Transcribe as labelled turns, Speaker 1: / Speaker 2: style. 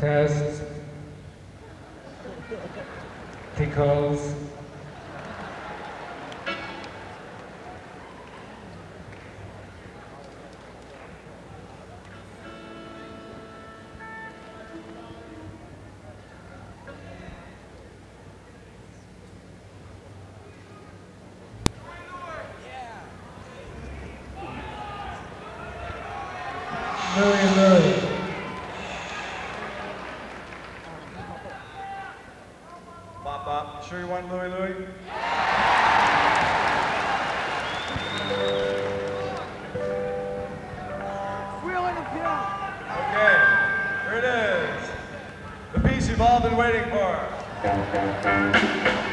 Speaker 1: Test. Tickles. Louie.
Speaker 2: Bop bop. Sure you want Louie? Okay, here it is. The piece you've all been waiting for.